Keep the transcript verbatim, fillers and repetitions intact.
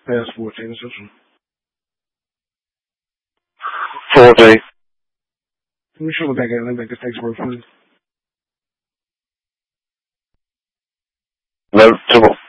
Past fourteen, sister. Forty. Let me show what that guy. Let me make this text work, please. Notable.